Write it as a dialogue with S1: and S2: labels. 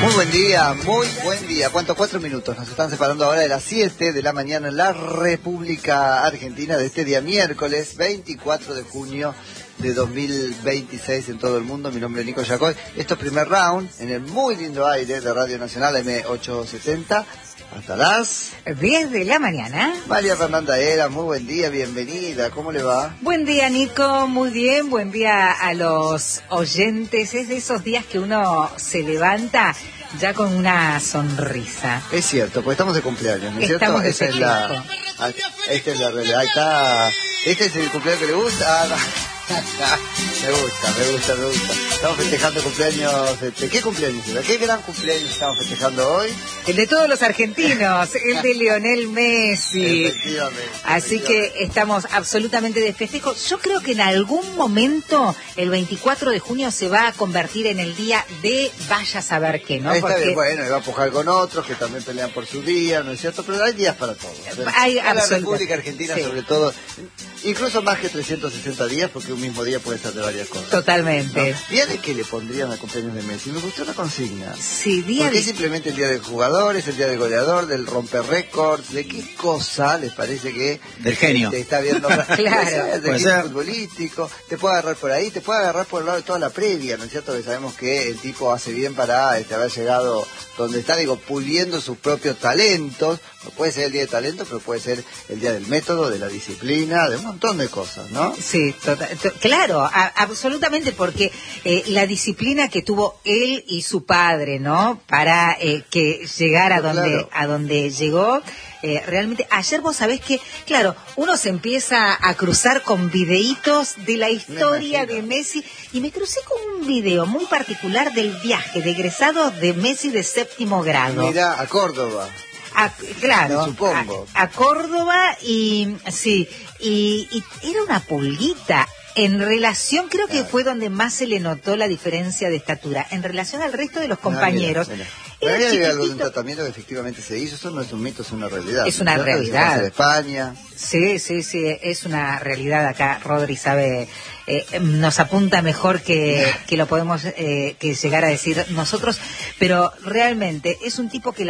S1: Muy buen día. ¿Cuántos? 4 minutos. Nos están separando ahora de las 7 de la mañana en la República Argentina de este día miércoles 24 de junio de 2026 en todo el mundo. Mi nombre es Nico Yacoy. Esto es Primer Round en el muy lindo aire de Radio Nacional M870 hasta las
S2: 10 de la mañana.
S1: María Fernanda Era, muy buen día, bienvenida. ¿Cómo le va?
S2: Buen día, Nico, muy bien. Buen día a los oyentes. Es de esos días que uno se levanta ya con una sonrisa.
S1: Es cierto, porque estamos de cumpleaños, ¿no es cierto?
S2: Estamos de
S1: Esta es la realidad. Ahí está. Este es el cumpleaños que le gusta. Me gusta. Estamos festejando cumpleaños. ¿Qué cumpleaños? ¿Qué gran cumpleaños estamos festejando hoy?
S2: El de todos los argentinos, el de Lionel Messi.
S1: Efectivamente.
S2: Así que estamos absolutamente de festejo. Yo creo que en algún momento el 24 de junio se va a convertir en el día de vaya a saber qué, ¿no?
S1: Está bien, bueno, y va a pujar con otros que también pelean por su día, ¿no es cierto? Pero hay días para todos.
S2: Hay
S1: la República Argentina, sí. Sobre todo, incluso más que 360 días, porque un mismo día puede ser de varias cosas.
S2: Totalmente.
S1: ¿No? ¿Día de qué le pondrían al cumpleaños de Messi? Me gustó la consigna.
S2: Sí,
S1: porque es simplemente el día del jugador, es el día del goleador, del romper récords. ¿De qué cosa les parece que
S3: del genio
S1: te está viendo?
S2: Claro,
S1: del genio futbolístico. Te puede agarrar por ahí, te puede agarrar por el lado de toda la previa, ¿no es cierto? Que sabemos que el tipo hace bien para haber llegado donde está, puliendo sus propios talentos. No puede ser el día de talento, pero puede ser el día del método, de la disciplina, de un montón de cosas, ¿no?
S2: Sí, claro, absolutamente, porque la disciplina que tuvo él y su padre, ¿no? Para que llegara a donde llegó. Realmente, ayer vos sabés que, claro, uno se empieza a cruzar con videitos de la historia de Messi, y me crucé con un video muy particular del viaje de egresados de Messi de 7º grado.
S1: Mira, a Córdoba.
S2: Claro,
S1: supongo.
S2: A Córdoba, y sí, y era una pulguita. En relación, creo que fue donde más se le notó la diferencia de estatura, en relación al resto de los compañeros.
S1: Mira. Había algo de un tratamiento que efectivamente se hizo. Eso no es un mito, es una realidad.
S2: Es una realidad.
S1: De España.
S2: Sí, es una realidad. Acá Rodri sabe, nos apunta mejor que lo podemos que llegar a decir nosotros, pero realmente es un tipo que